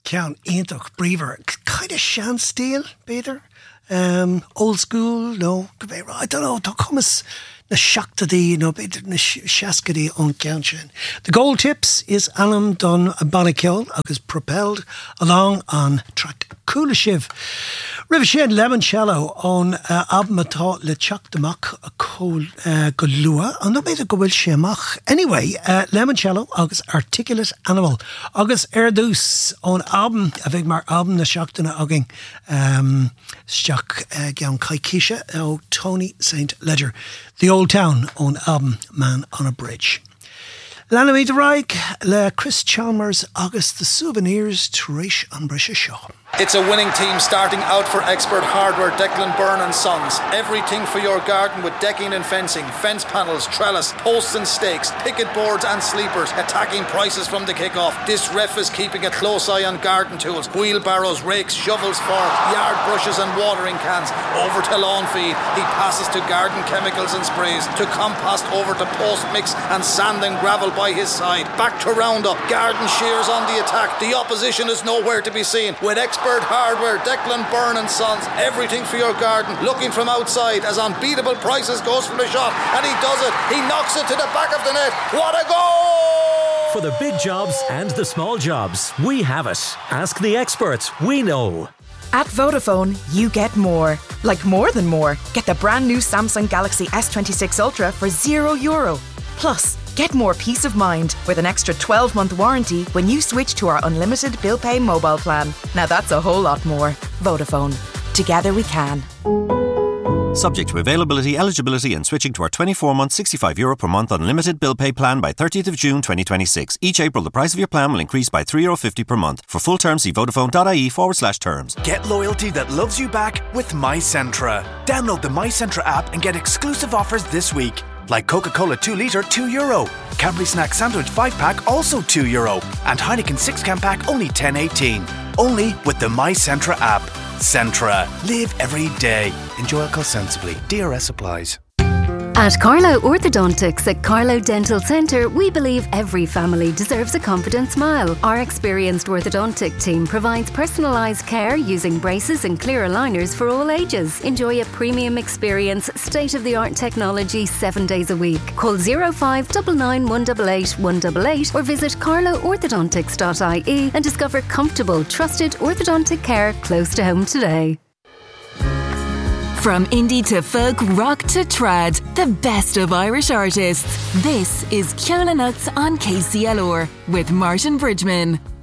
Ceann Iontach Bríomhar, kind of sean stíl, Peter. Old school, no, I don't know, tá cumas na seachtadaí, no, beidir na seascadaí ón ceann sin. The goal tips is Anam Don Bannakill, agus propelled along on track Coolashив. River sin Lemoncello ón Abmatá le teachtamach go lua, an no beidir go bhfuil sé amach. Anyway, Lemoncello agus Articulate Animal, agus Erdús ón album, a bheith mar album na seachtana agin Steach Gian Kaikisha o Tony St. Ledger. The Old Town on album Man on a Bridge. Lanamid Reich le Chris Chalmers August the Souvenirs Trish and Brisha Shaw. It's a winning team starting out for Expert Hardware, Declan Byrne and Sons. Everything for your garden with decking and fencing, fence panels, trellis, posts and stakes, picket boards and sleepers. Attacking prices from the kickoff. This ref is keeping a close eye on garden tools, wheelbarrows, rakes, shovels, forks, yard brushes and watering cans. Over to lawn feed. He passes to garden chemicals and sprays, to compost, over to post mix and sand and gravel by his side. Back to roundup. Garden shears on the attack. The opposition is nowhere to be seen. With Expert Hardware, Declan Byrne and Sons. Everything for your garden. Looking from outside as Unbeatable Prices goes for the shot. And he does it. He knocks it to the back of the net. What a goal! For the big jobs and the small jobs, we have it. Ask the experts. We know. At Vodafone, you get more. Like more than more. Get the brand new Samsung Galaxy S26 Ultra for €0. Plus, get more peace of mind with an extra 12-month warranty when you switch to our unlimited bill pay mobile plan. Now that's a whole lot more. Vodafone. Together we can. Subject to availability, eligibility and switching to our 24-month €65 per month unlimited bill pay plan by 30th of June 2026. Each April the price of your plan will increase by €3.50 per month. For full terms see vodafone.ie/terms. Get loyalty that loves you back with MyCentra. Download the MyCentra app and get exclusive offers this week. Like Coca-Cola 2 litre, €2. Cadbury Snack Sandwich 5-pack, also €2. And Heineken 6-can pack, only $10.18. Only with the MyCentra app. Centra. Live every day. Enjoy alcohol sensibly. DRS applies. At Carlo Orthodontics at Carlo Dental Centre, we believe every family deserves a confident smile. Our experienced orthodontic team provides personalised care using braces and clear aligners for all ages. Enjoy a premium experience, state-of-the-art technology 7 days a week. Call 0599 188 188 or visit carloorthodontics.ie and discover comfortable, trusted orthodontic care close to home today. From indie to folk, rock to trad, the best of Irish artists. This is Ceola Nuts on KCLR with Martin Bridgman.